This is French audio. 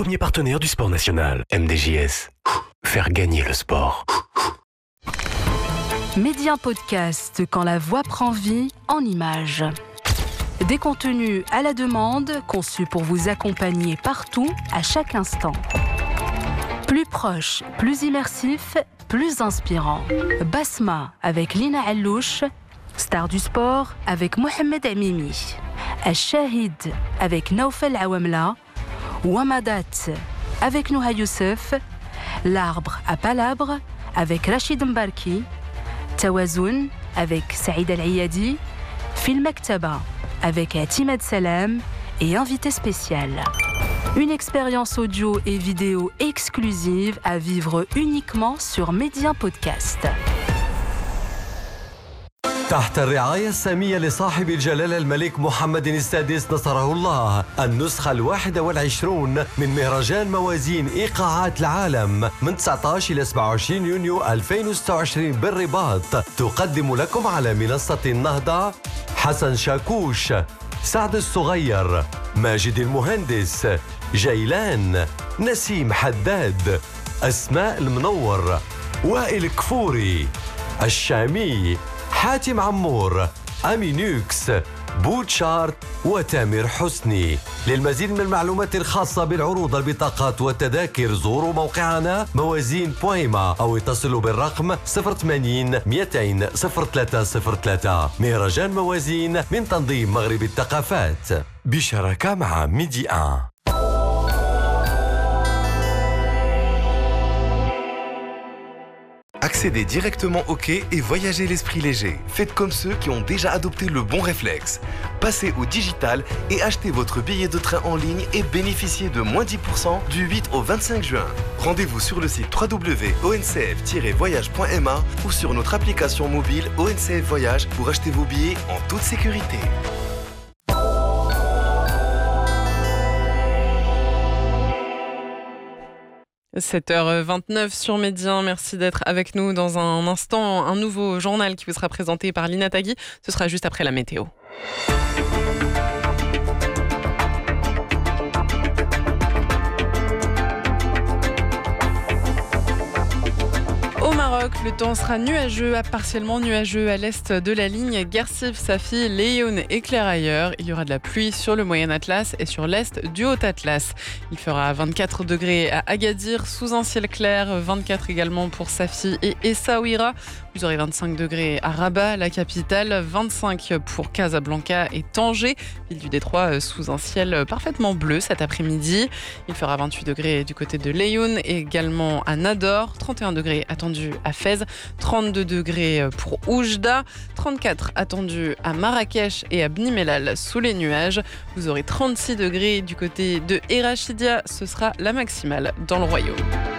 premier partenaire du sport national. MDJS. Faire gagner le sport. Média Podcast, quand la voix prend vie en images. Des contenus à la demande, conçus pour vous accompagner partout, à chaque instant. Plus proche, plus immersif, plus inspirant. Basma avec Lina Allouche, Star du sport avec Mohamed Amimi. Al-Shahid avec Naoufel Awamla. Wamadat avec Nouha Youssef. L'arbre à palabre avec Rachid Mbarki. Tawazoun avec Saïd Al-Ayadi. Fil Maktaba avec Timad Salam et invité spécial. Une expérience audio et vidéo exclusive à vivre uniquement sur Média Podcast. تحت الرعاية السامية لصاحب الجلالة الملك محمد السادس نصره الله، النسخة 21 من مهرجان موازين إيقاعات العالم من 19 إلى 27 يونيو 2026 بالرباط، تقدم لكم على منصة النهضة حسن شاكوش، سعد الصغير، ماجد المهندس، جيلان، نسيم حداد، أسماء المنور، وائل كفوري، الشامي، حاتم عمور، أمينوكس، بوتشارت وتامر حسني. للمزيد من المعلومات الخاصة بالعروض البطاقات والتذاكر زوروا موقعنا موازين بويما أو اتصلوا بالرقم 080 200 0303. مهرجان موازين من تنظيم مغرب الثقافات بشراكة مع ميدي 1. Accédez directement au quai et voyagez l'esprit léger. Faites comme ceux qui ont déjà adopté le bon réflexe. Passez au digital et achetez votre billet de train en ligne et bénéficiez de moins 10% du 8 au 25 juin. Rendez-vous sur le site www.oncf-voyage.ma ou sur notre application mobile ONCF Voyage pour acheter vos billets en toute sécurité. 7h29 sur Média. Merci d'être avec nous. Dans un instant, un nouveau journal qui vous sera présenté par Lina Tagui. Ce sera juste après la météo. Au Maroc, le temps sera nuageux, partiellement nuageux à l'est de la ligne Guersif, Safi, Laayoune et Clairailleurs. Il y aura de la pluie sur le Moyen Atlas et sur l'est du Haut Atlas. Il fera 24 degrés à Agadir sous un ciel clair, 24 également pour Safi et Essaouira. Vous aurez 25 degrés à Rabat, la capitale, 25 pour Casablanca et Tanger, ville du Détroit, sous un ciel parfaitement bleu cet après-midi. Il fera 28 degrés du côté de Laayoune et également à Nador, 31 degrés attendus à Fès, 32 degrés pour Oujda, 34 attendus à Marrakech et à Bni Mellal sous les nuages. Vous aurez 36 degrés du côté de Erachidia, ce sera la maximale dans le royaume.